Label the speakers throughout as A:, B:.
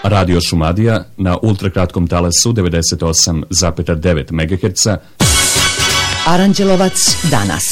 A: Radio Šumadija na ultrakratkom talasu 98,9 MHz.
B: Aranđelovac danas.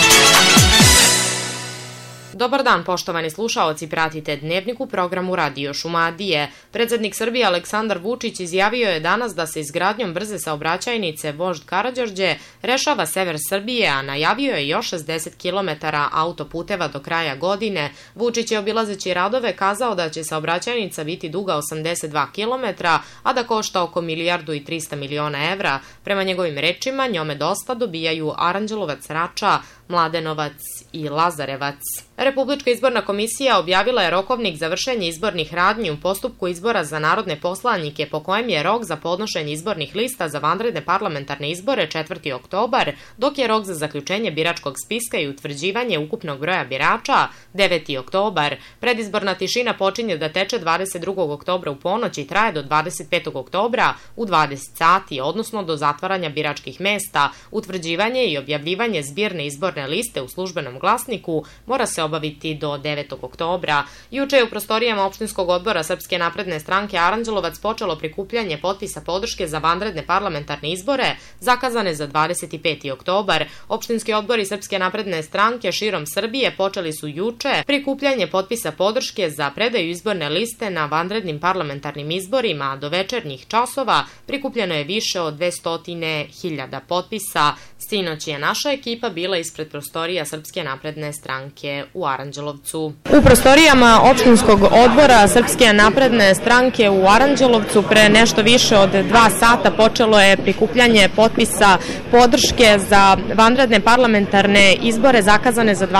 C: Dobar dan, poštovani slušaoci, pratite Dnevnik u programu Radio Šumadije. Predsednik Srbije Aleksandar Vučić izjavio je danas da se izgradnjom brze saobraćajnice Vožd Karađorđe rešava sever Srbije, a najavio je još 60 km autoputeva do kraja godine. Vučić je obilazeći radove kazao da će saobraćajnica biti duga 82 km, a da košta oko 1.300.000.000 evra. Prema njegovim rečima, njome dosta dobijaju Aranđelovac, Rača, Mladenovac i Lazarevac. Republička izborna komisija objavila je rokovnik za vršenje izbornih radnji u postupku izbora za narodne poslanike, po kojem je rok za podnošenje izbornih lista za vanredne parlamentarne izbore 4. oktobar, dok je rok za zaključenje biračkog spiska i utvrđivanje ukupnog broja birača 9. oktobar. Predizborna tišina počinje da teče 22. oktobra u ponoć i traje do 25. oktobra u 20 sati, odnosno do zatvaranja biračkih mesta. Utvrđivanje i objavljivanje zbirne izborne liste u službenom glasniku mora se obaviti do 9. oktobra. Juče je u prostorijama opštinskog odbora Srpske napredne stranke Aranđelovac počelo prikupljanje potpisa podrške za vanredne parlamentarne izbore zakazane za 25. oktobar. Opštinski odbori Srpske napredne stranke širom Srbije počeli su juče prikupljanje potpisa podrške za predaju izborne liste na vanrednim parlamentarnim izborima. Do večernjih časova prikupljeno je više od 200.000 potpisa. Sinoć je naša ekipa bila ispred prostorija Srpske napredne stranke u Aranđelovcu. U prostorijama opštinskog odbora Srpske napredne stranke u Aranđelovcu pre nešto više od 2 sata počelo je prikupljanje potpisa podrške za vanredne parlamentarne izbore zakazane za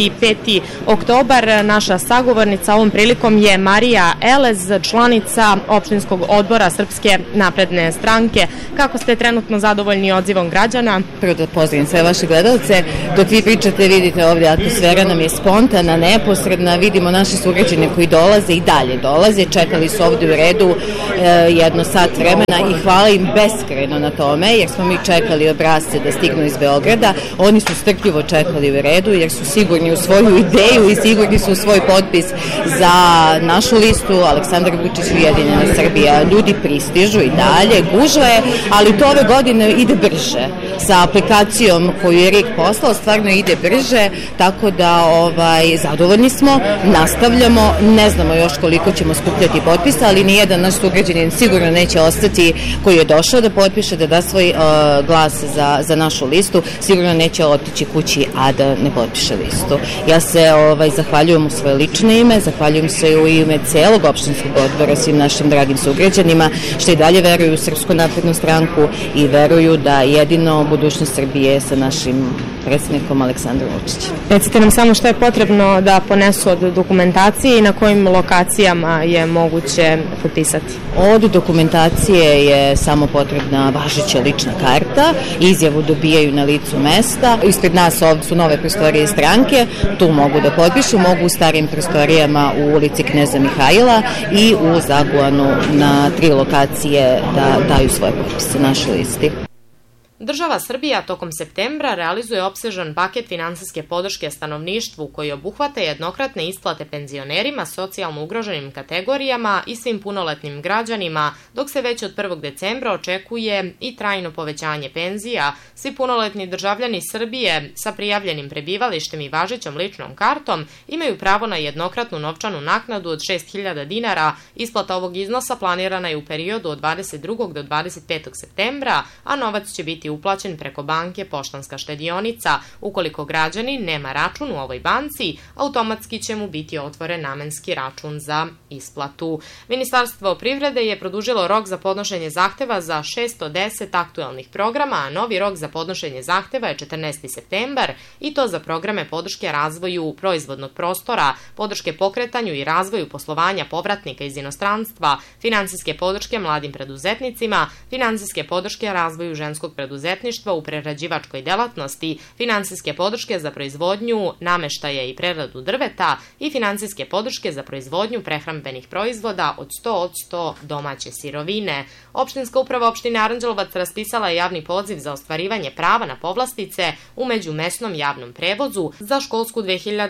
C: 25. oktobar. Naša sagovornica ovom prilikom je Marija Elez, članica opštinskog odbora Srpske napredne stranke. Kako ste trenutno zadovoljni odzivom građana?
D: Prvo da pozdravim sve vaše gledalce. Dok vi pričate, vidite ovdje atmosfera nam je spontana, neposredna, vidimo naše sugrađane koji dolaze i dalje dolaze, čekali su ovdje u redu jedno sat vremena i hvala im beskrajno na tome, jer smo mi čekali obrasce da stignu iz Beograda, oni su strpljivo čekali u redu jer su sigurni u svoju ideju i sigurni su u svoj potpis za našu listu Aleksandar Vučić Ujedinjena Srbija. Ljudi pristižu i dalje, gužva je, ali to ove godine ide brže. Sa aplikacijom koju je RIK poslao stvarno ide brže, tako da zadovoljni smo, nastavljamo, ne znamo još koliko ćemo skupljati potpisa, ali nijedan naš sugrađanin sigurno neće ostati koji je došao da potpiše, da da svoj glas za našu listu, sigurno neće otići kući, a da ne potpiše listu. Ja se zahvaljujem u svoje lično ime, zahvaljujem se u ime celog opštinskog odbora svim našim dragim sugrađanima, što i dalje veruju u Srpsku naprednu stranku i veruju da jedino budućnost Srbije sa našim predsjednikom Aleksandrom Vučićem.
C: Recite nam samo što je potrebno da ponesu od dokumentacije i na kojim lokacijama je moguće potpisati.
D: Od dokumentacije je samo potrebna važeća lična karta, izjavu dobijaju na licu mesta. Ispred nas ovdje su nove prostorije stranke, tu mogu da potpišu, mogu u starim prostorijama u ulici Kneza Mihajla i u Zaguanu na 3 lokacije da daju svoje potpise našoj listi.
C: Država Srbija tokom septembra realizuje opsežan paket finansijske podrške stanovništvu koji obuhvata jednokratne isplate penzionerima, socijalno ugroženim kategorijama i svim punoletnim građanima, dok se već od 1. decembra očekuje i trajno povećanje penzija. Svi punoletni državljani Srbije sa prijavljenim prebivalištem i važećom ličnom kartom imaju pravo na jednokratnu novčanu naknadu od 6.000 dinara. Isplata ovog iznosa planirana je u periodu od 22. do 25. septembra, a novac će biti uplaćen preko banke Poštanska štedionica. Ukoliko građanin nema račun u ovoj banci, automatski će mu biti otvoren namenski račun za isplatu. Ministarstvo privrede je produžilo rok za podnošenje zahteva za 610 aktuelnih programa, a novi rok za podnošenje zahteva je 14. septembar i to za programe podrške razvoju proizvodnog prostora, podrške pokretanju i razvoju poslovanja povratnika iz inostranstva, finansijske podrške mladim preduzetnicima, finansijske podrške razvoju ženskog preduzetništva preduzetništva u prerađivačkoj delatnosti, finansijske podrške za proizvodnju nameštaja i preradu drveta i finansijske podrške za proizvodnju prehrambenih proizvoda od 100% domaće sirovine. Opštinska uprava opštine Aranđelovac raspisala je javni poziv za ostvarivanje prava na povlastice u međumesnom javnom prevozu za školsku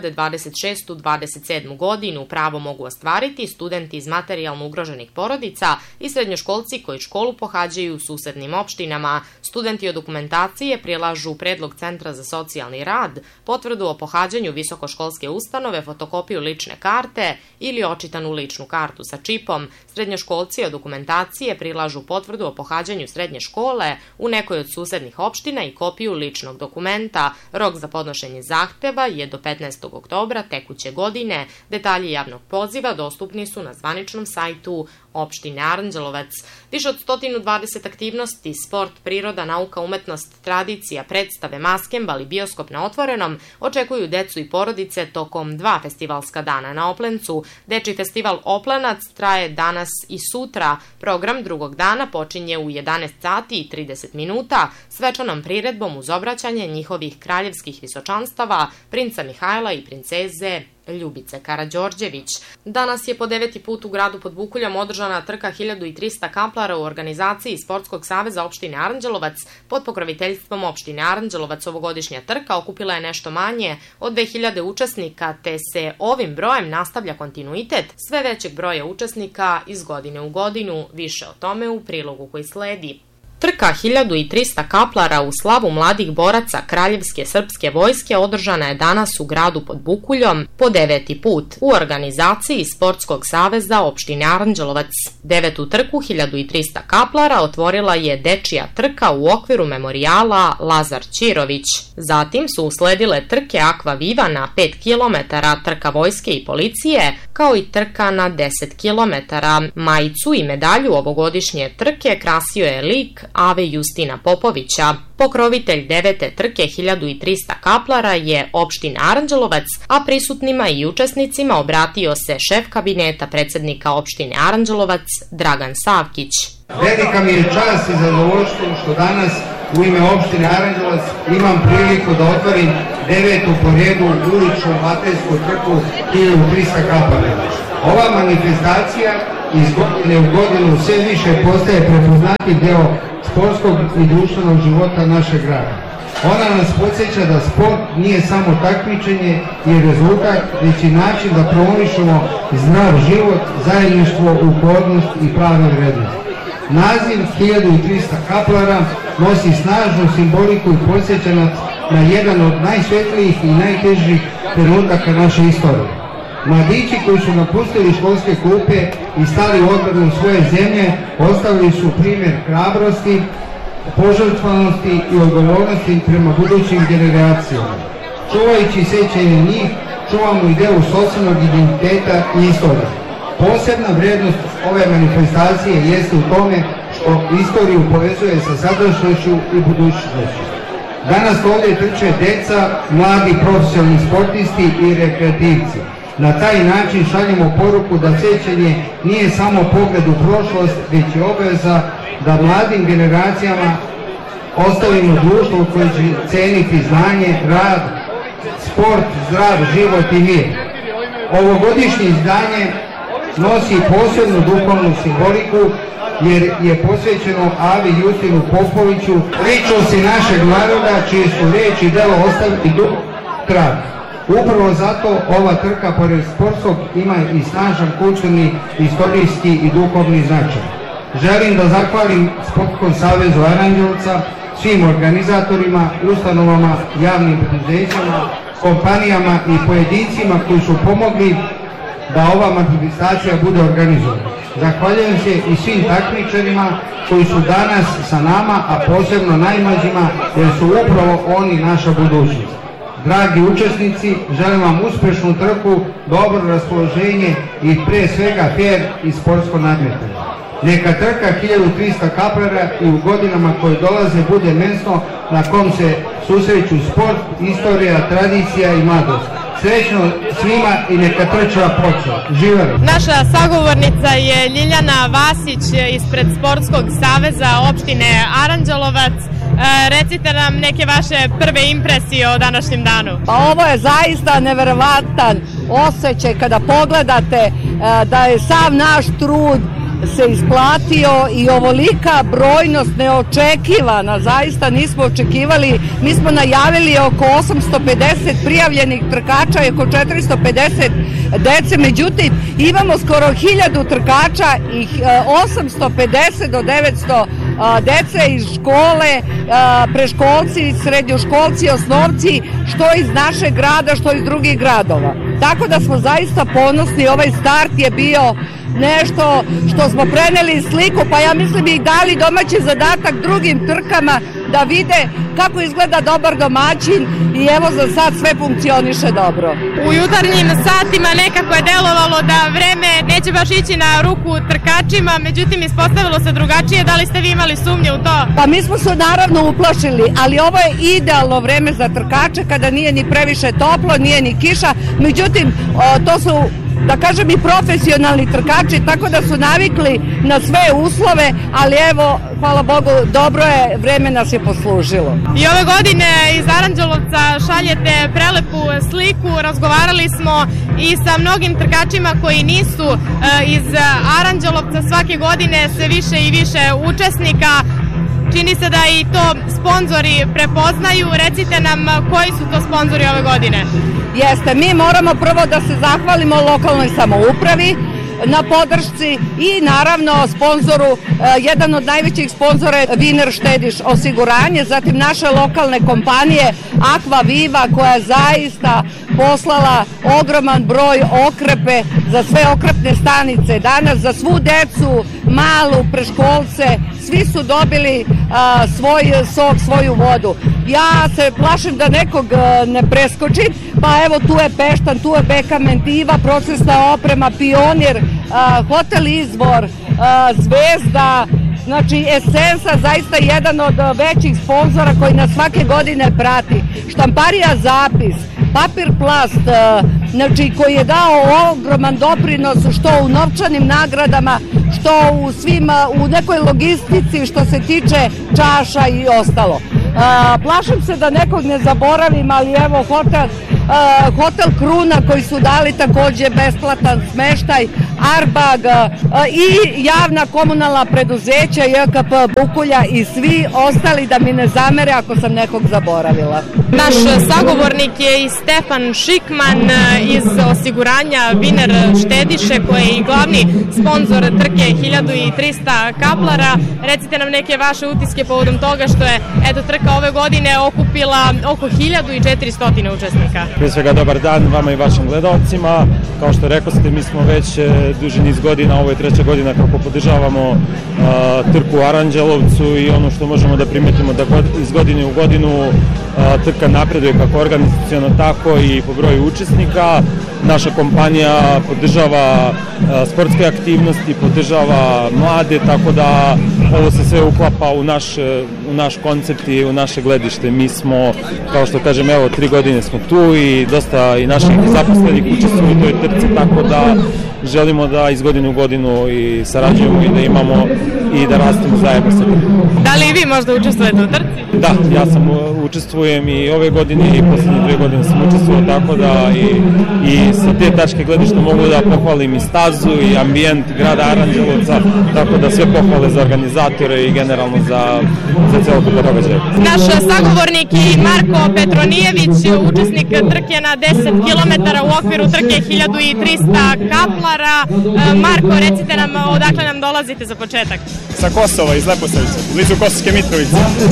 C: 2026-27 godinu. Pravo mogu ostvariti studenti iz materijalno ugroženih porodica i srednjoškolci koji školu pohađaju u susednim opštinama. Studenti od dokumentacije prilažu predlog Centra za socijalni rad, potvrdu o pohađanju visokoškolske ustanove, fotokopiju lične karte ili očitanu ličnu kartu sa čipom. Srednjoškolci od dokumentacije prilažu potvrdu o pohađanju srednje škole u nekoj od susednih opština i kopiju ličnog dokumenta. Rok za podnošenje zahteva je do 15. oktobra tekuće godine. Detalji javnog poziva dostupni su na zvaničnom sajtu opštine Aranđelovac. Više od 120 aktivnosti, sport, priroda, nauka, umetnost, tradicija, predstave, maskembal i bioskop na otvorenom očekuju decu i porodice tokom 2 festivalska dana na Oplencu. Dečiji festival Oplenac traje danas i sutra. Program drugog dana počinje u 11 sati i 30 minuta svečanom priredbom uz obraćanje njihovih kraljevskih visočanstava, princa Mihajla i princeze Ljubice Karađorđević. Danas je po 9. put u gradu Podbukuljom održana trka 1300 kaplara u organizaciji Sportskog saveza opštine Aranđelovac pod pokroviteljstvom opštine Aranđelovac. Ovogodišnja trka okupila je nešto manje od 2000 učesnika, te se ovim brojem nastavlja kontinuitet sve većeg broja učesnika iz godine u godinu. Više o tome u prilogu koji sledi. Trka 1300 kaplara u slavu mladih boraca Kraljevske srpske vojske održana je danas u gradu Podbukuljom po 9. put u organizaciji Sportskog saveza opštine Aranđelovac. 9. trku 1300 kaplara otvorila je dečija trka u okviru memorijala Lazar Ćirović. Zatim su usledile trke Aqua Viva na 5 km, trka vojske i policije, kao i trka na 10 km. Majicu i medalju ovogodišnje trke krasio je lik Ave Justina Popovića. Pokrovitelj 9. trke 1300 kaplara je opština Aranđelovac, a prisutnima i učesnicima obratio se šef kabineta predsednika opštine Aranđelovac Dragan Savkić.
B: Velika mi je čast i zadovoljstvo što danas u ime opštine Aranđelovac imam priliku da otvorim 9. po redu uličnu atletisku trku 1300 kaplara. Ova manifestacija iz godine u godinu sve više postaje prepoznatljiv deo sportskog i društvenog života našeg grada. Ona nas podsjeća da sport nije samo takmičenje i rezultat, već i način da promovišemo zdrav život, zajedništvo, upornost i pravne vrednosti. Naziv 1300 kaplara nosi snažnu simboliku i podsjeća nas na jedan od najsvetlijih i najtežih trenutaka naše istorije. Mladići koji su napustili školske klupe i stali u odbranu svoje zemlje ostavili su primjer hrabrosti, požrtvovanosti i odgovornosti prema budućim generacijama. Čuvajući sećanje njih, čuvamo ideju socijalnog identiteta i istorije. Posebna vrednost ove manifestacije jeste u tome što istoriju povezuje sa sadašnjošću i budućnošću. Danas ovdje trče deca, mladi profesionalni sportisti i rekreativci. Na taj način šaljemo poruku da sećanje nije samo pogled u prošlost, već i obaveza da mladim generacijama ostavimo društvo koje će ceniti znanje, rad, sport, zdrav život i mir. Ovogodišnje izdanje nosi posebnu duhovnu simboliku jer je posvećeno Avi Justinu Popoviću, ličnosti našeg naroda čije su reči i delo ostaviti dug trag. Upravo zato ova trka pored sportskog ima i snažan kulturni, istorijski i duhovni značaj. Želim da zahvalim Sportskom savezu Aranđelovca, svim organizatorima, ustanovama, javnim preduzećima, kompanijama i pojedincima koji su pomogli da ova manifestacija bude organizovana. Zahvaljujem se i svim takmičarima koji su danas sa nama, a posebno najmlađima jer su upravo oni naša budućnost. Dragi učesnici, želim vam uspešnu trku, dobro raspoloženje i pre svega fer i sportsko nadmetanje. Neka trka 1300 kaplara i u godinama koje dolaze bude mesto na kom se susreću sport, istorija, tradicija i mladost. Srećno svima i neka trča počne. Živeli!
C: Naša sagovornica je Ljiljana Vasić ispred Sportskog saveza opštine Aranđelovac. Recite nam neke vaše prve impresije o današnjem danu.
E: Pa ovo je zaista neverovatan osjećaj kada pogledate da je sav naš trud se isplatio i ovolika brojnost neočekivana, zaista nismo očekivali. Mi smo najavili oko 850 prijavljenih trkača i oko 450 dece, međutim imamo skoro 1000 trkača i 850 do 900 dece iz škole, preškolci, srednjoškolci, osnovci, što iz našeg grada, što iz drugih gradova. Tako da smo zaista ponosni, ovaj start je bio nešto što smo preneli sliku, pa ja mislim i dali domaći zadatak drugim trkama da vide kako izgleda dobar domaćin i evo za sad sve funkcioniše dobro.
C: U jutarnjim satima nekako je delovalo da vreme neće baš ići na ruku trkačima, međutim ispostavilo se drugačije. Da li ste vi imali sumnje u to?
E: Pa mi smo se naravno uplašili, ali ovo je idealno vreme za trkače kada nije ni previše toplo, nije ni kiša, međutim to su, da kažem, i profesionalni trkači, tako da su navikli na sve uslove, ali evo, hvala Bogu, dobro je, vreme nas je poslužilo.
C: I ove godine iz Aranđelovca šaljete prelepu sliku, razgovarali smo i sa mnogim trkačima koji nisu iz Aranđelovca, svake godine sve više i više učesnika. Čini se da i to sponzori prepoznaju. Recite nam koji su to sponzori ove godine?
E: Jeste, mi moramo prvo da se zahvalimo lokalnoj samoupravi na podršci i naravno sponzoru, jedan od najvećih sponzora je Viner Štediš osiguranje, zatim naše lokalne kompanije Aqua Viva koja je zaista poslala ogroman broj okrepe za sve okrepne stanice danas, za svu decu, malu, preškolce, svi su dobili svoj sok, svoju vodu. Ja se plašim da nekog ne preskočim, pa evo tu je Peštan, tu je Beka Mentiva, procesna oprema, Pionir, Hotel Izvor, Zvezda, znači Esensa, zaista jedan od većih sponzora koji nas svake godine prati. Štamparija Zapis, Papir Plast, znači koji je dao ogroman doprinos što u novčanim nagradama, što u svim, u nekoj logistici što se tiče čaša i ostalo. Plašim se da nekog ne zaboravim, ali evo Hotel Kruna koji su dali takođe besplatan smeštaj, Arbag i javna komunalna preduzeća, JKP Bukulja i svi ostali, da mi ne zamere ako sam nekog zaboravila.
C: Naš sagovornik je i Stefan Šikman iz osiguranja Viner Štediše, koji je i glavni sponzor trke 1300 kaplara. Recite nam neke vaše utiske povodom toga što je trka ove godine okupila oko 1400 učesnika.
F: Prije svega dobar dan vama i vašim gledalcima. Kao što rekao ste, mi smo već duži niz godina, ovo je 3. godina kako podržavamo trku u Aranđelovcu i ono što možemo da primetimo da iz godine u godinu trka napreduje kako organizaciono, tako i po broju učesnika. Naša kompanija podržava sportske aktivnosti, podržava mlade, tako da ovo se sve uklapa u naš koncept i u naše gledište. Mi smo, kao što kažem, evo 3 godine smo tu i dosta i naših zaposlenih učestvuju u toj trci, tako da želimo da iz godine u godinu i sarađujemo i da imamo i da rastemo zajedno sa trkom.
C: Da li i vi možda učestvujete u trci?
F: Da, ja sam učestvujem i ove godine i poslednje 2 godine sam učestvovao, tako da i sa te tačke gledišta mogu da pohvalim i stazu i ambijent grada Aranđelovca, tako da sve pohvale za organizatore i generalno za celokupno događaje.
C: Naš sagovornik i Marko Petronijević, učesnik trke na 10 km u okviru trke 1300 kaplara. Marko, recite nam odakle nam dolazite za početak?
G: Sa Kosova, iz Leposavića, blizu Kosovske Mitrovice.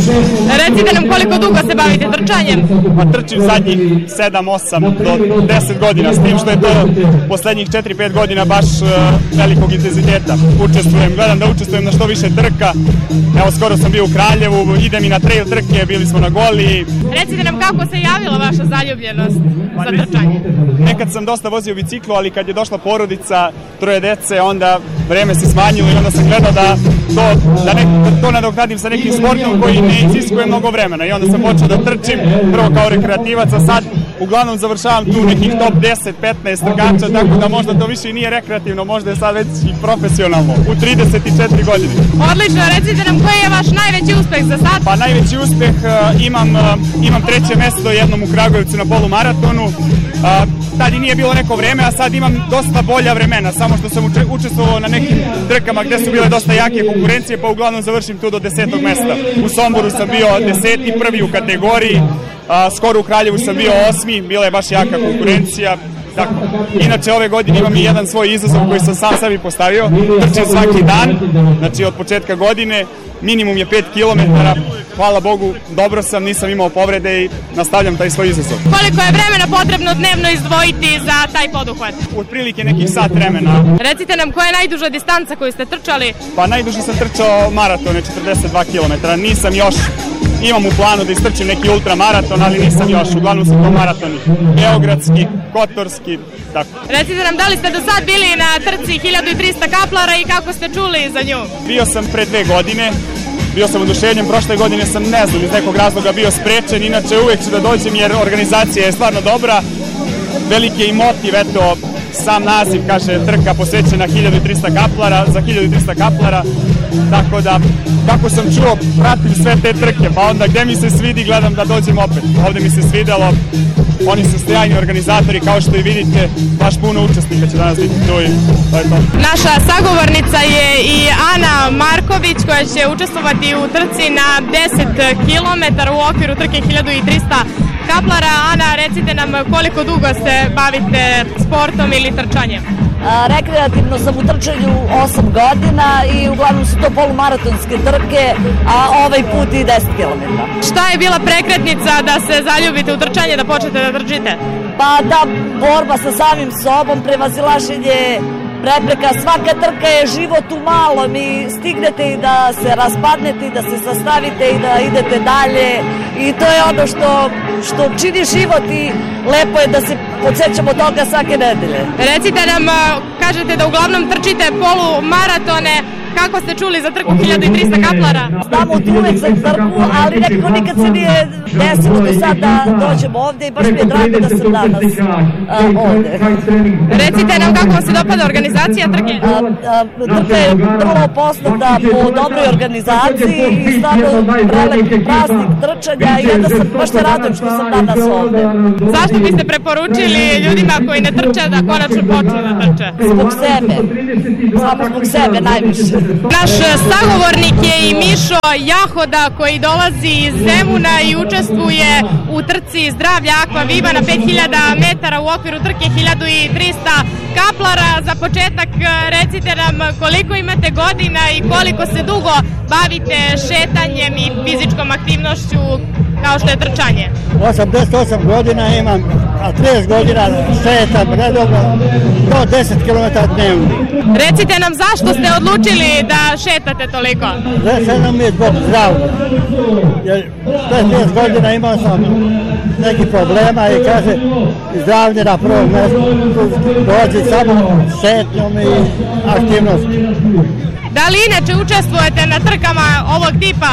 C: Recite nam koliko dugo se bavite trčanjem?
G: Pa trčim zadnjih 7, 8 do 10 godina, s tim što je to poslednjih 4-5 godina baš velikog intenziteta. Gledam da učestvujem na što više trka. Evo, skoro sam bio u Kraljevu, idem i na trail trke, bili smo na Goli.
C: Recite nam kako se javila vaša zaljubljenost za trčanje?
G: Nekad sam dosta vozio biciklu, ali kad je došla porodica, 3 dece, onda vreme se smanjilo i onda sam gledao da to nadoknadim sa nekim sportom koji ne iziskuje mnogo vremena i onda sam počeo da trčim prvo kao rekreativac, a sad uglavnom završavam tu nekih top 10-15 trkača, tako da možda to više i nije rekreativno, možda je sad već i profesionalno, u 34 godine.
C: Odlično, recite nam koji je vaš najveći uspeh za sad?
G: Pa najveći uspeh imam treće mesto jednom u Kragujevcu na polumaratonu. Tad i nije bilo neko vreme, a sad imam dosta bolja vremena, samo što sam učestvovao na nekim trkama gde su bile dosta jake konkurencije, pa uglavnom završim tu do 10. mesta. U Somboru sam bio 10. prvi u kategoriji, skoro u Kraljevu sam bio 8. bila je baš jaka konkurencija. Tako. Inače, ove godine imam i jedan svoj izazov koji sam sam sebi postavio. Trčim svaki dan, znači od početka godine, minimum je 5 km. Hvala Bogu, dobro sam, nisam imao povrede i nastavljam taj svoj izazov.
C: Koliko je vremena potrebno dnevno izdvojiti za taj poduhvat?
G: Otprilike nekih sat vremena.
C: Recite nam, koja je najduža distanca koju ste trčali?
G: Pa najduže sam trčao maratone, 42 km. Nisam još, imam u planu da istrčim neki ultramaraton, ali nisam još, uglavnom su to maratoni. Beogradski, Kotorski, tako.
C: Recite nam, da li ste do sad bili na trci 1300 kaplara i kako ste čuli za nju?
G: Bio sam pre 2 godine. Bio sam oduševljen, prošle godine sam, ne znam, iz nekog razloga bio sprečen, inače uvek ću da dođem jer organizacija je stvarno dobra, veliki je i motiv, eto, sam naziv kaže trka posvećena 1300 kaplara, za 1300 kaplara, tako da, kako sam čuo, pratim sve te trke, pa onda gde mi se svidi gledam da dođem opet, ovde mi se svidelo, oni su sjajni organizatori, kao što i vidite, baš puno učesnika će danas biti tu i to je to.
C: Naša sagovornica je i Ana Marković koja će učestvovati u trci na 10 km u okviru trke 1300 kaplara. Ana, recite nam koliko dugo se bavite sportom ili trčanjem?
H: Rekreativno sam u trčanju 8 godina i uglavnom su to polumaratonske trke, a ovaj put i 10 km.
C: Šta je bila prekretnica da se zaljubite u trčanje, da počnete da trčite?
H: Pa da, borba sa samim sobom, prevazilaženje prepreka, svaka trka je život u malom i stignete i da se raspadnete i da se sastavite i da idete dalje i to je ono što čini život i lepo je da se podsjećamo toga svake nedelje.
C: Recite nam, kažete da uglavnom trčite polumaratone, kako ste čuli za trku 1300 kaplara?
H: Znamo uvek za trku, ali nekako nikad se nije desilo do sad da dođemo ovde i baš mi je drago da sam danas ovde.
C: Recite nam kako vam se dopada organizacija trke?
H: Trka je vrlo poznata po dobroj organizaciji i stvarno prelep praznik trčanja i onda sam baš radujem što sam danas ovde.
C: Zašto biste preporučili ljudima koji ne trče da konačno počnu da trče?
H: Zbog sebe, samo zbog sebe najviše.
C: Naš sagovornik je i Mišo Jahoda koji dolazi iz Zemuna i učestvuje u trci Zdravlja Aqua Viva na 5000 metara u okviru trke 1300 kaplara. Za početak recite nam koliko imate godina i koliko se dugo bavite šetanjem i fizičkom aktivnošću kao što je trčanje.
I: 88 godina imam, a 30 godina šetam redovno do 10 km dnevno.
C: Recite nam zašto ste odlučili da šetate toliko?
I: Šetam je zbog zdravlja. Jer 30 godina imao sam neki problema i kaže zdravlje na prvom mjestu. Dođi samo šetnjom i aktivnosti.
C: Da li inače učestvujete na trkama ovog tipa?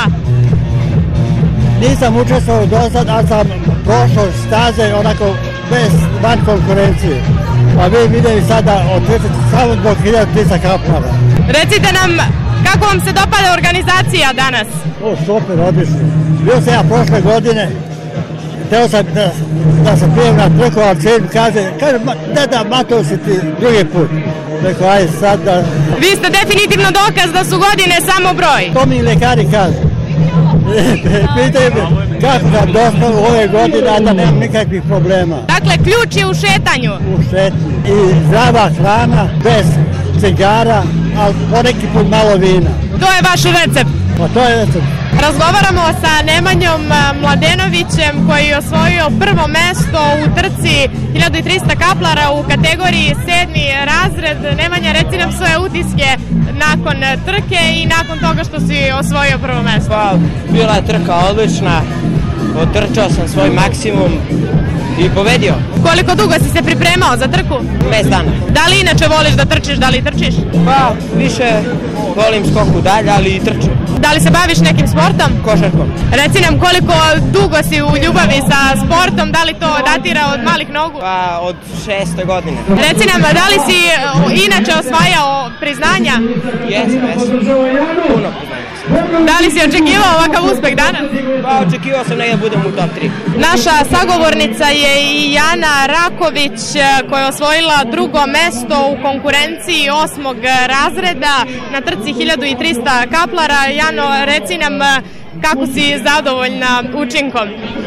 I: Nisam učestvovao do sad, ali sam prošao staze onako van konkurencije. Pa vi vidjeli sada otrčati samo zbog 1300 kaplara.
C: Recite nam kako vam se dopada organizacija danas?
I: Super, odlično. Bio sam ja prošle godine, htio sam da se prijem na trku, ali čim kaže, da, Mateo si ti drugi put. Rekao, aj sad da...
C: Vi ste definitivno dokaz da su godine samo broj.
I: To mi lekari kažu. Pitaj me kako sam došao u ove godine, a da nemam nikakvih problema.
C: Dakle, ključ je u šetanju.
I: U šetanju. I zdrava hrana, bez cigara, ali poneki put malo vina.
C: To je vaš recept?
I: Pa to je recept.
C: Razgovaramo sa Nemanjom Mladenovićem koji je osvojio prvo mesto u trci 1300 kaplara u kategoriji 7. razred. Nemanja, reci nam svoje utiske nakon trke i nakon toga što si osvojio prvo mesto.
J: Pa, bila je trka odlična, otrčao sam svoj maksimum i pobedio.
C: Koliko dugo si se pripremao za trku?
J: 5 dana.
C: Da li inače voliš da trčiš, da li trčiš?
J: Pa, više volim skoku dalje, ali i trčim.
C: Da li se baviš nekim sportom?
J: Košarkom.
C: Reci nam koliko dugo si u ljubavi sa sportom, da li to datira od malih nogu?
J: Pa od 6. godine.
C: Reci nam, da li si inače osvajao priznanja?
J: Jesam. Puno priznanja.
C: Da li si očekivao ovakav uspeh danas?
J: Pa očekivao sam da budem u top 3.
C: Naša sagovornica je i Jana Raković koja je osvojila drugo mesto u konkurenciji 8. razreda na trci 1300 kaplara. Jano, reci nam kako si zadovoljna učinkom?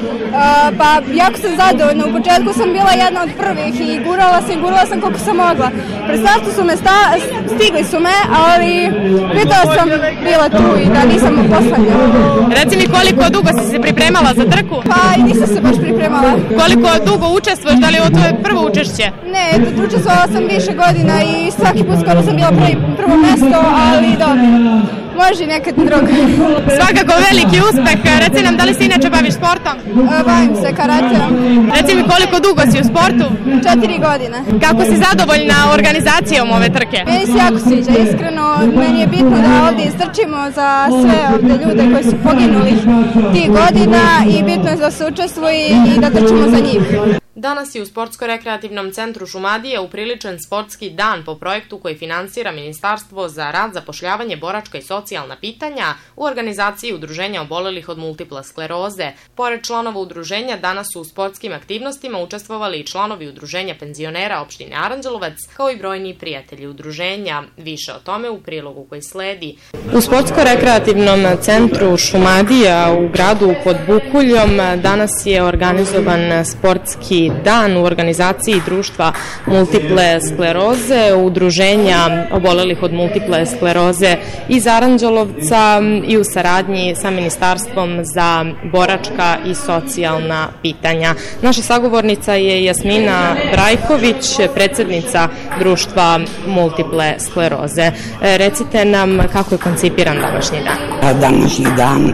K: Pa jako sam zadovoljna. U početku sam bila jedna od prvih i gurala sam koliko sam mogla. Pred startu su me stigli su me, ali videla sam bila tu i da nisam poslednja.
C: Reci mi koliko dugo si se pripremala za trku?
K: Pa i nisam se baš pripremala.
C: Koliko dugo učestvuješ? Da li je ovo tvoje prvo učešće?
K: Ne, učestvovala sam više godina i svaki put skoro sam bila prvo mesto, ali dobro. Može i nekad drugo.
C: Svakako veliki uspeh. Reci nam, da li se inače baviš sportom?
K: Bavim se karateom.
C: Reci mi koliko dugo si u sportu?
K: 4 godine.
C: Kako si zadovoljna organizacijom ove trke?
K: Meni se jako sviđa, iskreno. Meni je bitno da ovdje istrčimo za sve ovdje ljude koji su poginuli tih godina i bitno je da se učestvuje i da trčimo za njih.
C: Danas je u Sportsko-rekreativnom centru Šumadije upriličen sportski dan po projektu koji finansira Ministarstvo za rad, zapošljavanje, boračka i socijalna pitanja u organizaciji Udruženja obolelih od multiple skleroze. Pored članova udruženja, danas su u sportskim aktivnostima učestvovali i članovi Udruženja penzionera opštine Aranđelovac, kao i brojni prijatelji udruženja. Više o tome u prilogu koji sledi. U Sportsko-rekreativnom centru Šumadija u gradu pod Bukuljom danas je organizovan sportski dan u organizaciji društva multiple skleroze, udruženja obolelih od multiple skleroze iz Aranđelovca i u saradnji sa Ministarstvom za boračka i socijalna pitanja. Naša sagovornica je Jasmina Brajković, predsednica društva multiple skleroze. Recite nam kako je koncipiran današnji dan.
L: Današnji dan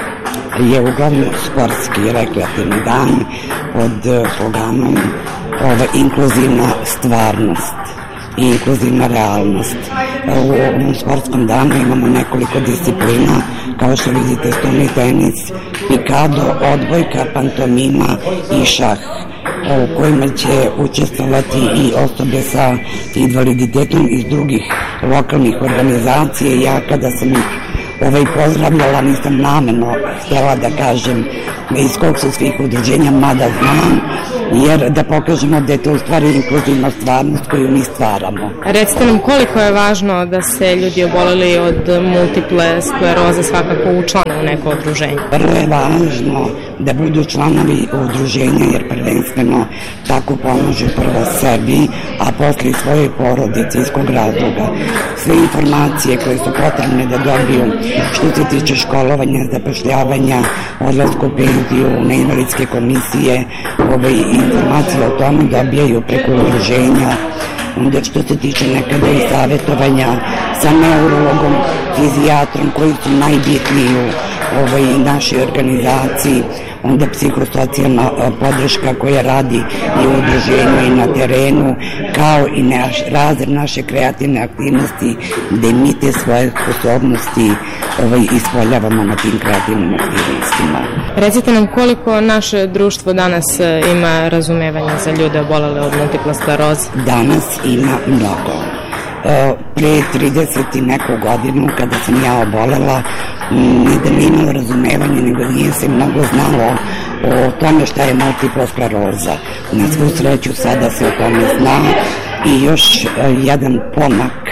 L: je uglavnom sportski rekreativni dan pod sloganom inkluzivna stvarnost i inkluzivna realnost. U ovom sportskom danu imamo nekoliko disciplina, kao što vidite stolni tenis, pikado, odbojka, pantomima i šah, u kojima će učestvovati i osobe sa invaliditetom iz drugih lokalnih organizacija. Ja kada sam ih pozdravljala, nisam namerno htjela da kažem iz kog su svih udruženja, mada znam, jer da pokažemo da je to u stvari inkluzivna stvarnost koju mi stvaramo.
C: Recite nam koliko je važno da se ljudi oboleli od multiple skleroze svakako učlane u neko udruženje?
L: Prvo je važno da budu članovi udruženja, jer prvenstveno tako pomažu prvo sebi, a posle i svojoj porodici, iz kog razloga. Sve informacije koje su potrebne da dobiju što se tiče školovanja, zapošljavanja, odlaska u penziju, na invalidske komisije, informacije o tome dobijaju preko udruženja. Onda što se tiče nekada i savjetovanja sa neurologom, fizijatrom koji su najbitniji u našoj organizaciji, onda psihosocijalna podrška koja radi i u udruženju i na terenu, kao i razne naše kreativne aktivnosti gde mi te svoje sposobnosti ispoljavamo na tim kreativnim aktivnostima.
C: Recite nam koliko naše društvo danas ima razumevanja za ljude obolele od multiple skleroze?
L: Danas ima mnogo. Pre 30 i neku godinu kada sam ja obolela, ne da nije imalo razumevanje, nego nije se mnogo znalo o tome šta je multipla skleroza. Na svu sreću sada se o tome zna i još jedan pomak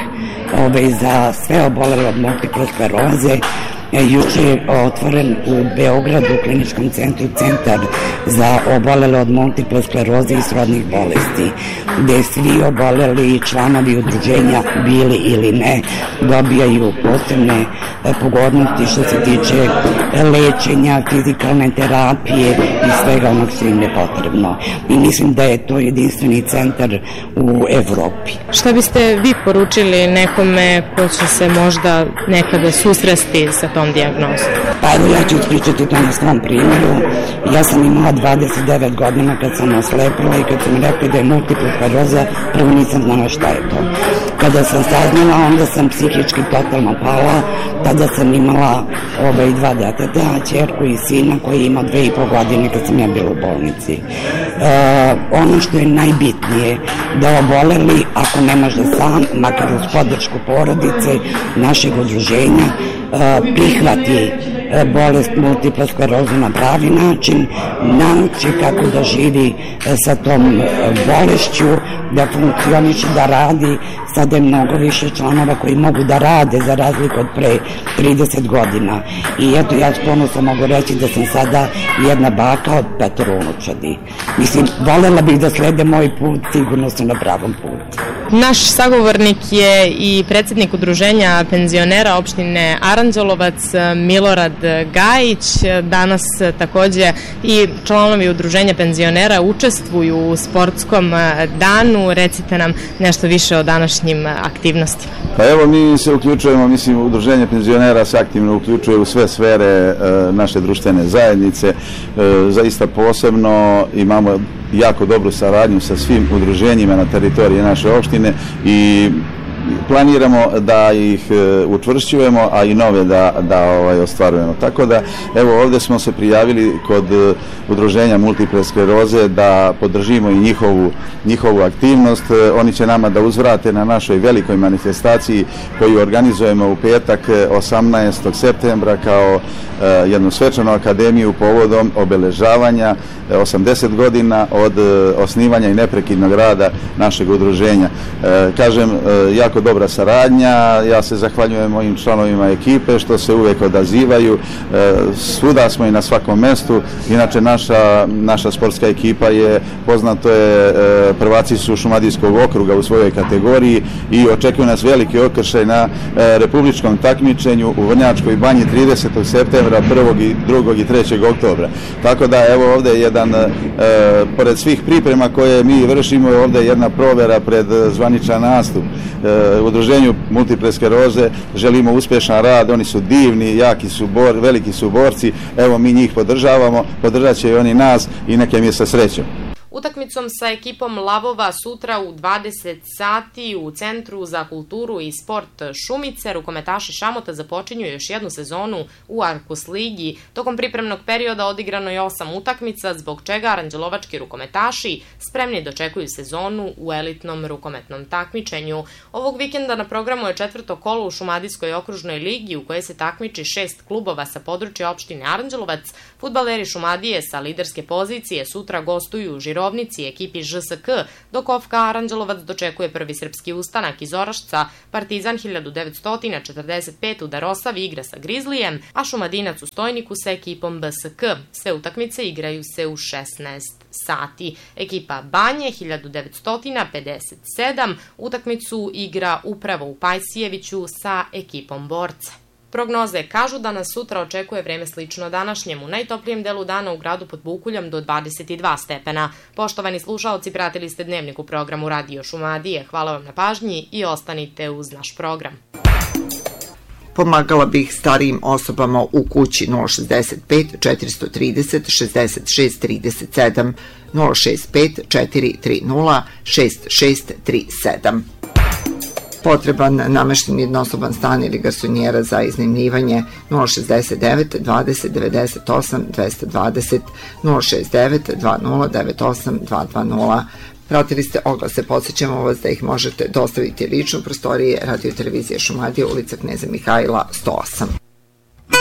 L: za sve obolele od multiple skleroze. Juče je otvoren u Beogradu u kliničkom centru centar za obolele od multiple skleroze i srodnih bolesti, gde svi oboleli i članovi udruženja, bili ili ne, dobijaju posebne pogodnosti što se tiče lečenja, fizikalne terapije i svega onog što im je potrebno. I mislim da je to jedinstveni centar u Evropi.
C: Šta biste vi poručili nekome ko će se možda nekada susresti sa tom dijagnozom?
L: Pa evo, ja ću ispričati to na svom primjeru. Ja sam imala 29 godina kad sam oslepila i kad sam rekla da je multipla skleroza, prvo nisam znala šta je to. Kada sam saznala, onda sam psihički totalno pala. Tada sam imala 2 deteta, ćerku i sina koji ima 2,5 godine kad sam ja bila u bolnici. Ono što je najbitnije, da oboleli, ako ne može sam, makar uz podršku porodice, našeg udruženja, prihvati bolest multipla sklerozu na pravi način, nauči kako da živi sa tom bolešću, da funkcioniše, da radi. Sada je mnogo više članova koji mogu da rade za razliku od pre 30 godina. I eto, ja s ponosom mogu reći da sam sada jedna baka od 5 unučadi. Mislim, volela bih da slede moj put, sigurno su na pravom putu.
C: Naš sagovornik je i predsjednik udruženja penzionera opštine Aranđelovac, Milorad Gajić. Danas takođe i članovi udruženja penzionera učestvuju u sportskom danu. Recite nam nešto više o današnjim aktivnostima.
M: Pa evo, mi se uključujemo, mislim, udruženje penzionera se aktivno uključuje u sve sfere naše društvene zajednice. Zaista posebno imamo jako dobru saradnju sa svim udruženjima na teritoriji naše opštine i planiramo da ih učvršćujemo, a i nove da ostvarujemo. Tako da, evo, ovde smo se prijavili kod udruženja multiple skleroze da podržimo i njihovu aktivnost. Oni će nama da uzvrate na našoj velikoj manifestaciji koju organizujemo u petak 18. septembra kao jednu svečanu akademiju povodom obeležavanja 80 godina od osnivanja i neprekidnog rada našeg udruženja. Kažem, jako dobra saradnja, ja se zahvaljujem mojim članovima ekipe što se uvek odazivaju, svuda smo i na svakom mestu. Inače, naša sportska ekipa je, poznato je, prvaci su Šumadijskog okruga u svojoj kategoriji i očekuju nas veliki okršaj na republičkom takmičenju u Vrnjačkoj banji 30. septembra, 1. 2. i 3. oktobra. Tako da, evo, ovde je jedan, pored svih priprema koje mi vršimo, ovde je jedna provera pred zvaničan nastup. Udruženju multiple skleroze želimo uspešan rad, oni su divni, jaki su, veliki su borci, evo, mi njih podržavamo, podržat će i oni nas i neke mi je sa srećom.
C: Utakmicom sa ekipom Lavova sutra u 20 sati u Centru za kulturu i sport Šumice rukometaši Šamota započinju još jednu sezonu u Arkus ligi. Tokom pripremnog perioda odigrano je 8 utakmica, zbog čega aranđelovački rukometaši spremni dočekuju sezonu u elitnom rukometnom takmičenju. Ovog vikenda na programu je 4. kolo u Šumadijskoj okružnoj ligi u kojoj se takmiči 6 klubova sa područja opštine Aranđelovac. Fudbaleri Šumadije sa liderske pozicije sutra gostuju u Žirovnici ekipi ŽSK, dok OFK Aranđelovac dočekuje Prvi srpski ustanak iz Orašca. Partizan 1945 u Darosavi igra sa Grizlijem, a Šumadinac u Stojniku sa ekipom BSK. Sve utakmice igraju se u 16 sati. Ekipa Banje 1957 utakmicu igra upravo u Pajsijeviću sa ekipom Borca. Prognoze kažu da nas sutra očekuje vreme slično današnjem, u najtoplijem delu dana u gradu pod Bukuljem do 22 stepena. Poštovani slušaoci, pratili ste Dnevnik u programu Radio Šumadije. Hvala vam na pažnji i ostanite uz naš program.
N: Pomagala bih starijim osobama u kući 065 430 66 37, 065 430 6637. Potreban namešten jednosoban stan ili garsonjera za iznajmljivanje 069 20 98 220, 069 20 98 220. Pratili ste oglase, podsjećamo vas da ih možete dostaviti lično u prostorije Radio Televizije Šumadije, ulica Kneza Mihajla 108.